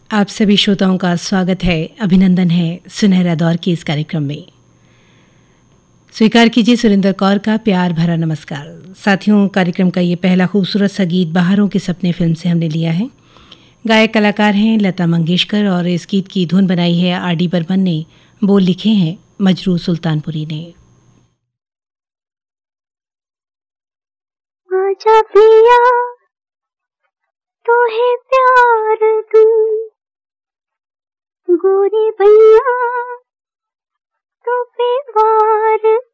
आप सभी श्रोताओं का स्वागत है, अभिनंदन है सुनहरा दौर के इस कार्यक्रम में। स्वीकार कीजिए सुरेंद्र कौर का प्यार भरा नमस्कार। साथियों, कार्यक्रम का ये पहला खूबसूरत सा गीत बहारों के सपने फिल्म से हमने लिया है। गायक कलाकार हैं लता मंगेशकर और इस गीत की धुन बनाई है आर.डी. बर्मन ने, बोल लिखे हैं मजरू सुल्तानपुरी ने। आजा पिया तोहे प्यार दूं, गोरी भैया तो पे वार